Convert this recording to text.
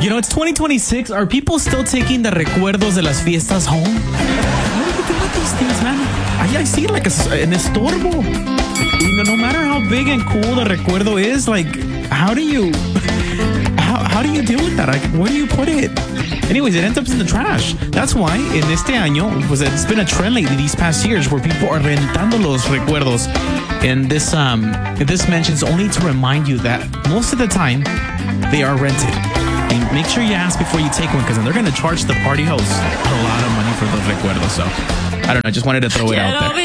You know, it's 2026. Are people still taking the recuerdos de las fiestas home? What do you think about these things, man? I see it like an estorbo. You know, no matter how big and cool the recuerdo is, like, how do you deal with that? Like, where do you put it? Anyways, it ends up in the trash. That's why en este año, it's been a trend lately these past years where people are rentando los recuerdos. And this mentions only to remind you that most of the time they are rented. And make sure you ask before you take one, because then they're going to charge the party host a lot of money for those recuerdos. So I don't know. I just wanted to throw it out there.